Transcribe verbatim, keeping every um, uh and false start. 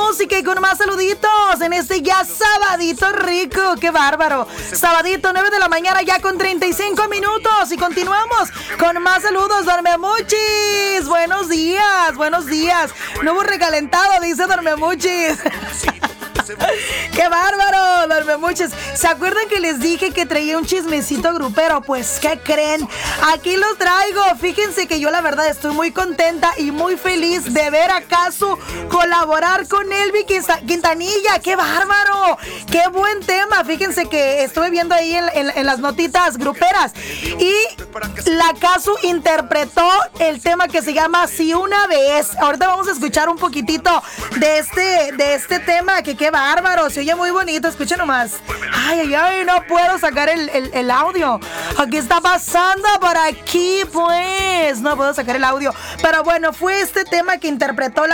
música y con más saluditos en este ya sabadito rico. ¡Qué bárbaro! Sabadito, nueve de la mañana ya con treinta y cinco minutos y continuamos con más saludos. Dormemuchis, buenos días, buenos días. No hubo recalentado, dice Dormemuchis. ¡Qué bárbaro, Dormemuchis! ¿Se acuerdan que les dije que traía un chismecito grupero? Pues, ¿qué creen? Aquí los traigo. Fíjense que yo la verdad estoy muy contenta y muy feliz de ver a Casu colaborar con Elvi Quintanilla. ¡Qué bárbaro! ¡Qué buen tema! Fíjense que estuve viendo ahí en, en, en las notitas gruperas y la Casu interpretó el tema que se llama Si Una Vez. Ahorita vamos a escuchar un poquitito de este, de este tema que qué bárbaro, se oye muy bonito, escuchen nomás. Ay, ay, ay, no puedo sacar el, el, el audio. ¿Qué está pasando por aquí, pues? No puedo sacar el audio. Pero bueno, fue este tema que interpretó la